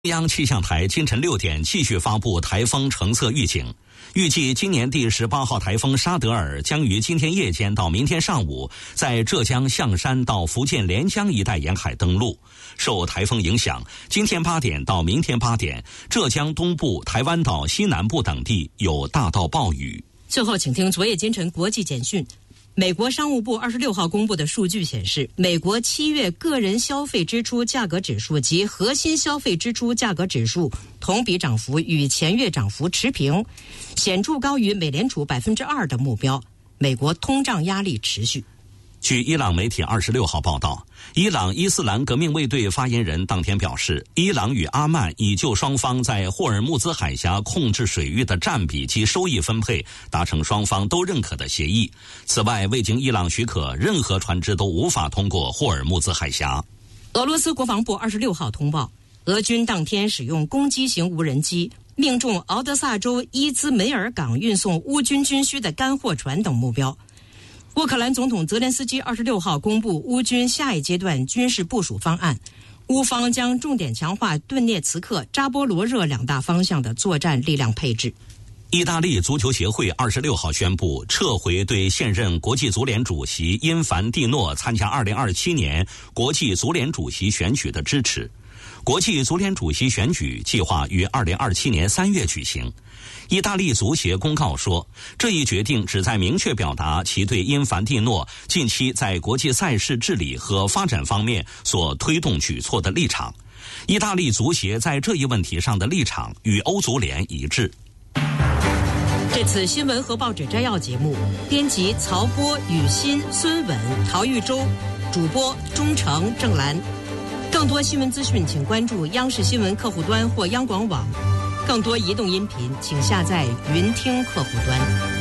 中央气象台今晨6点继续发布台风橙色预警，预计今年第18号台风沙德尔将于今天夜间到明天上午在浙江象山到福建连江一带沿海登陆。受台风影响，今天8点到明天8点，浙江东部、台湾岛西南部等地有大到暴雨。 最后，请听昨夜今晨国际简讯。美国商务部26号公布的数据显示，美国7月个人消费支出价格指数及核心消费支出价格指数同比涨幅与前月涨幅持平，显著高于美联储2%的目标。美国通胀压力持续。 据伊朗媒体26号报道，伊朗伊斯兰革命卫队发言人当天表示，伊朗与阿曼已就双方在霍尔木兹海峡控制水域的占比及收益分配达成双方都认可的协议。此外，未经伊朗许可，任何船只都无法通过霍尔木兹海峡。 俄罗斯国防部26号通报，俄军当天使用攻击型无人机命中敖德萨州伊兹梅尔港运送乌军军需的干货船等目标。乌克兰总统泽连斯基26号公布乌军下一阶段军事部署方案，乌方将重点强化顿涅茨克、扎波罗热2大方向的作战力量配置。 意大利足球协会26号宣布撤回对现任国际足联主席因凡蒂诺参加2027年国际足联主席选举的支持。国际足联主席选举计划于2027年3月举行。意大利足协公告说，这一决定旨在明确表达其对因凡蒂诺近期在国际赛事治理和发展方面所推动举措的立场。意大利足协在这一问题上的立场与欧足联一致。 这次新闻和报纸摘要节目，编辑曹波、雨欣、孙稳、陶玉洲，主播钟诚、郑兰。更多新闻资讯请关注央视新闻客户端或央广网，更多移动音频请下载云听客户端。